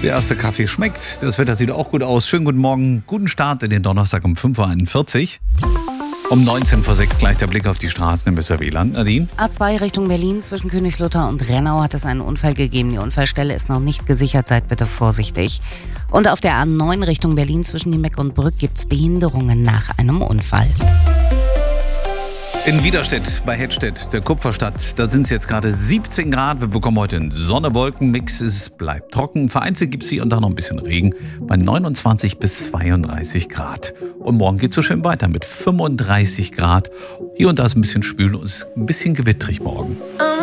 Der erste Kaffee schmeckt, das Wetter sieht auch gut aus. Schönen guten Morgen, guten Start in den Donnerstag um 5.41 Uhr. Um 19 vor 6 gleich der Blick auf die Straßen im Weserwieland. Nadine? A2 Richtung Berlin zwischen Königslutter und Rennau hat es einen Unfall gegeben. Die Unfallstelle ist noch nicht gesichert, seid bitte vorsichtig. Und auf der A9 Richtung Berlin zwischen Niemeck und Brück gibt es Behinderungen nach einem Unfall. In Widerstedt bei Hettstedt, der Kupferstadt, da sind es jetzt gerade 17 Grad. Wir bekommen heute einen Sonne-Wolken-Mix. Es bleibt trocken. Vereinzelt gibt es hier und da noch ein bisschen Regen bei 29 bis 32 Grad. Und morgen geht es so schön weiter mit 35 Grad. Hier und da ist ein bisschen schwül und es ist ein bisschen gewittrig morgen.